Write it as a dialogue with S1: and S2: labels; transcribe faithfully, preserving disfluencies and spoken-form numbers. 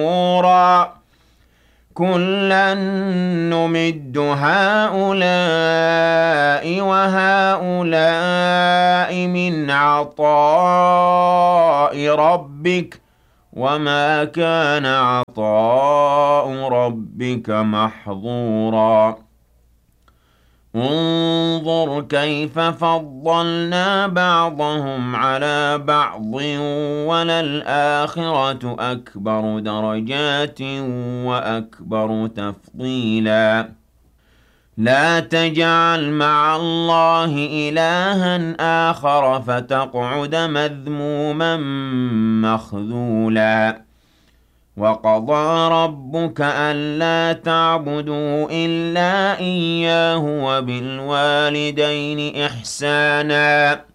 S1: محظورا كُلًّا نُّمِدُّ هَٰؤُلَاءِ وَهَٰؤُلَاءِ مِنْ عَطَاءِ رَبِّكَ ۚ وَمَا كَانَ عَطَاءُ رَبِّكَ مَحْظُورًا انظُرْ كَيْفَ فَضَّلْنَا بَعْضَهُمْ عَلَىٰ بَعْضٍ ۚ وَلَلْآخِرَةُ أَكْبَرُ دَرَجَاتٍ وَأَكْبَرُ تَفْضِيلًا لَا تَجْعَلْ مَعَ اللَّهِ إِلَٰهًا آخَرَ فَتَقْعُدَ مَذْمُومًا مَّخْذُولًا وَقَضَىٰ رَبُّكَ أَلَّا تَعْبُدُوا إِلَّا إِيَّاهُ وَبِالْوَالِدَيْنِ إِحْسَانًا